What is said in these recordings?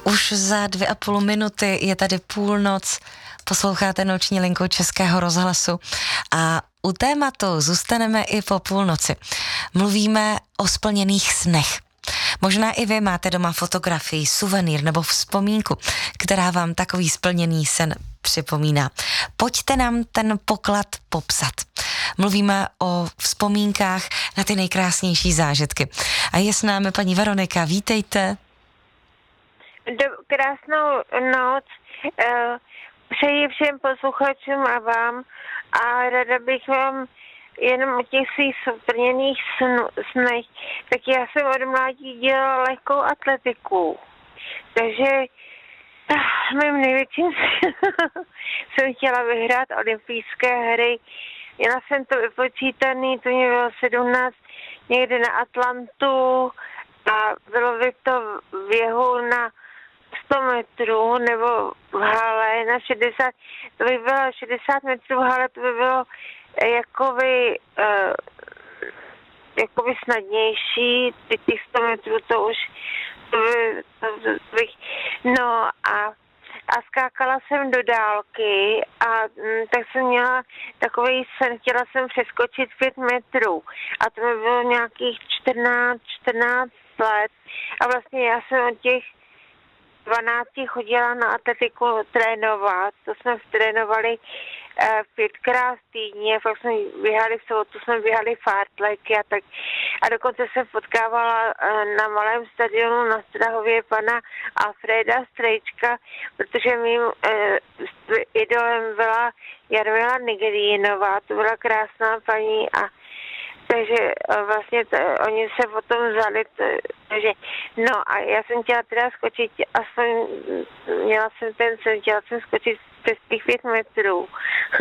Už za 2,5 minuty je tady půlnoc, posloucháte Noční linku Českého rozhlasu a u tématu zůstaneme i po půlnoci. Mluvíme o splněných snech. Možná i vy máte doma fotografii, suvenýr nebo vzpomínku, která vám takový splněný sen připomíná. Pojďte nám ten poklad popsat. Mluvíme o vzpomínkách na ty nejkrásnější zážitky. A je s námi paní Veronika, vítejte. Krásnou noc. Přeji všem posluchačům a vám a ráda bych vám jenom o těch svých splněných snech. Tak já jsem od mládí dělala lehkou atletiku. Takže mým největším jsem chtěla vyhrát olympijské hry. Měla jsem to vypočítaný, to mě bylo 17 někde na Atlantu a bylo by to v běhu na 100 metrů nebo v hale na 60, to by bylo 60 metrů v hale, to by bylo jakoby snadnější, těch 100 metrů to už bych, no a skákala jsem do dálky a tak jsem měla takový sen, chtěla jsem přeskočit 5 metrů a to by bylo nějakých 14 let a vlastně já jsem od těch 12 chodila na atletiku trénovat, to jsme trénovali 5krát týdně, pak jsme běhali v sobotu, jsme běhali fartleky a tak. A dokonce jsem potkávala na malém stadionu na Strahově pana Alfreda Strejčka, protože mým idolem byla Jarmila Nigerínová, to byla krásná paní a takže vlastně oni se potom vzali, takže no a já jsem chtěla teda skočit, aspoň měla jsem ten sen, chtěla jsem skočit přes těch 5 metrů.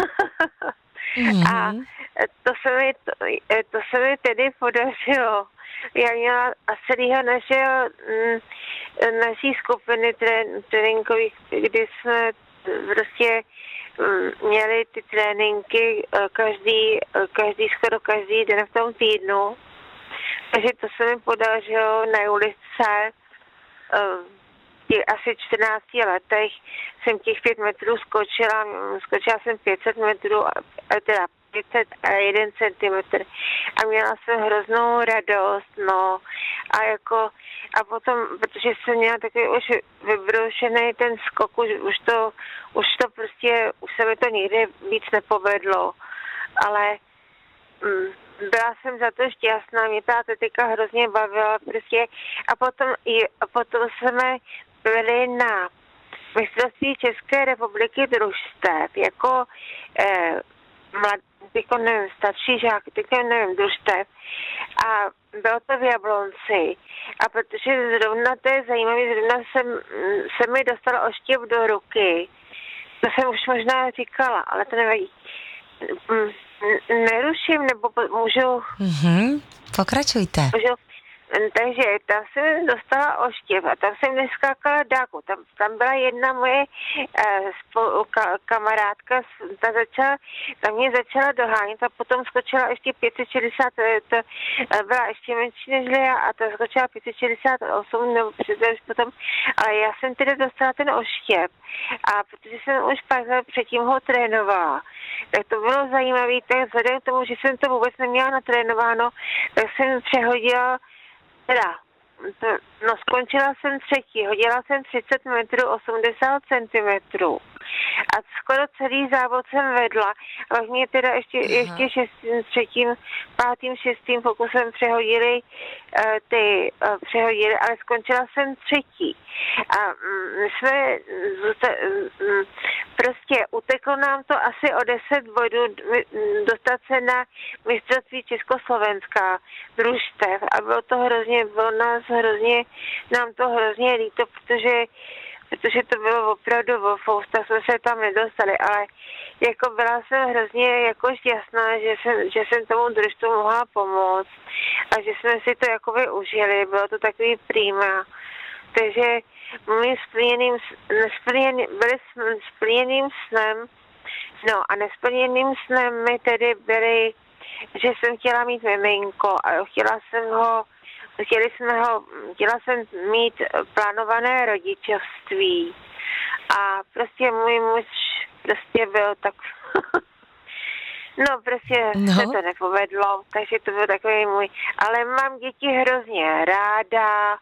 A to se mi tedy podařilo. Já měla celého naší skupiny tréninkových, kdy jsme prostě měli ty tréninky skoro každý den v tom týdnu. Takže to se mi podařilo na ulice v těch asi 14 letech jsem těch 5 metrů skočila jsem 500 metrů, teda 501 centimetr a měla jsem hroznou radost, no a potom, protože jsem měla takový už vybroušený ten skok, už to prostě, už se mi to nikdy víc nepovedlo, ale byla jsem za to šťastná, mě ta atletika hrozně bavila prostě a potom jsme byli na mistrovství České republiky družstev, jako teďko nevím, starší žák, teďko nevím, družstev a bylo to v Jablonci a protože zrovna to je zajímavé, zrovna se mi dostal oštěp do ruky, to jsem už možná říkala, ale to nevadí. Neruším, nebo můžu... Pokračujte. Takže tam jsem dostala oštěv a tam jsem neskákala dálku. Tam byla jedna moje kamarádka, ta mě začala dohánět a potom skočila ještě 560, to byla ještě menší než já a ta skočila 568 nebo potom, ale já jsem tedy dostala ten oštěv a protože jsem už pár let předtím ho trénovala, tak to bylo zajímavé, tak vzhledem k tomu, že jsem to vůbec neměla natrénováno, tak jsem přehodila skončila jsem třetí, hodila jsem 30 metrů, 80 centimetrů a skoro celý závod jsem vedla, ale mě teda ještě třetím, pátým, šestým pokusem přehodili, ale skončila jsem třetí a jsme prostě uteklo nám to asi o 10 bodů dostat se na mistrovství Československá družstev a bylo nám to hrozně líto, protože to bylo opravdu ofousta, jsme se tam nedostali, ale jako byla jsem hrozně jako šťastná, že jsem tomu družstvu mohla pomoct a že jsme si to jakoby užili, bylo to takový prima. Takže mým splněným snem, no a nesplněným snem mi tedy byly, že jsem chtěla mít miminko a chtěla jsem ho chtěla jsem mít plánované rodičovství a prostě můj muž prostě byl tak, no prostě se to nepovedlo, takže to byl takový můj, ale mám děti hrozně ráda,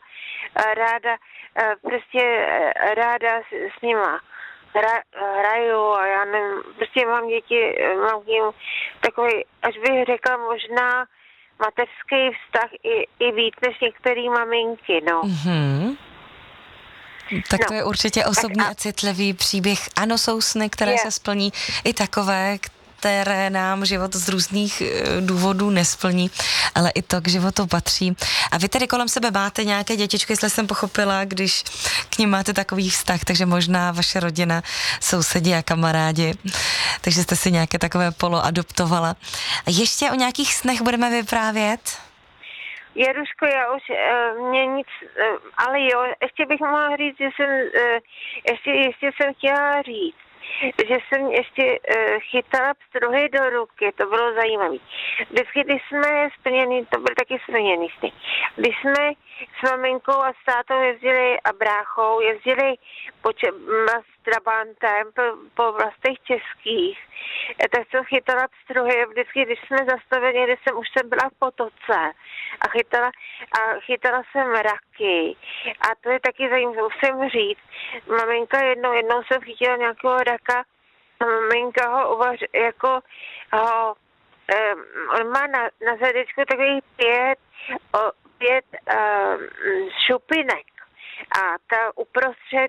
prostě ráda s nima hraju a já nevím, prostě mám děti, mám k ním takový, až bych řekla možná mateřský vztah i víc než některé maminky, no. Mm-hmm. Tak to je určitě osobní a citlivý příběh. Ano, jsou sny, které se splní, i takové, které nám život z různých důvodů nesplní, ale i to k životu patří. A vy tedy kolem sebe máte nějaké dětičky, jestli jsem pochopila, když k nim máte takový vztah, takže možná vaše rodina, sousedi a kamarádi, takže jste si nějaké takové poloadoptovala. A ještě o nějakých snech budeme vyprávět? Jaruško, já už mě nic, ale jo, ještě bych mohla říct, že jsem, ještě jsem chtěla říct, že jsem ještě chytala pstruhy do ruky, to bylo zajímavé. Vždycky, když jsme splněný, to byly taky splněný sny. Když jsme s maminkou a s tátou jezdili a bráchou, jezdili s trabantem po vlastech českých, tak jsem chytala pstruhy. Vždycky, když jsme zastavili, když jsem byla v potoce a chytala jsem raky. A to je taky zajímavé, musím říct. Maminka jednou jsem chytila nějakého raka, maminka ho on má na zadečku takových 5 šupinek a ta uprostřed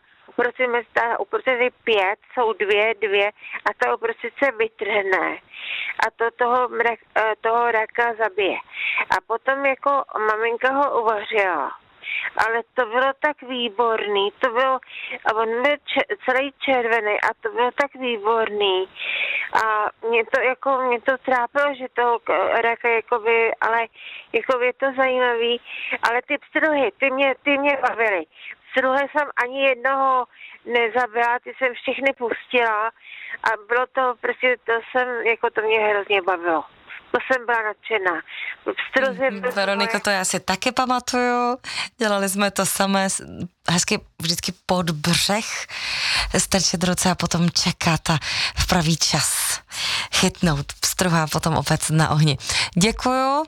je 5, jsou dvě a ta uprostřed se vytrhne a to toho raka zabije. A potom jako maminka ho uvařila. Ale to bylo tak výborný, a on byl celý červený a to bylo tak výborný. A mě to trápilo, že toho raka jakoby, ale jakoby je to zajímavý, ale ty pstruhy, ty mě bavily. Pstruhy jsem ani jednoho nezabila, ty jsem všechny pustila a bylo to prostě, to mě hrozně bavilo. To jsem byla nadšená. Veroniko, to já si taky pamatuju. Dělali jsme to samé, hezky vždycky pod břeh strčet ruce a potom čekat a v pravý čas chytnout pstruha a potom opět na ohni. Děkuju.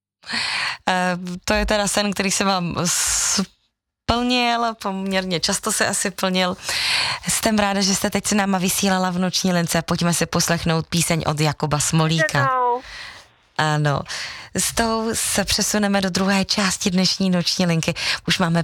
To je teda sen, který se vám plnil, poměrně často se asi plnil. Jsem ráda, že jste teď s náma vysílala v noční lince. Pojďme si poslechnout píseň od Jakuba Smolíka. Ano, s tou se přesuneme do druhé části dnešní noční linky. Už máme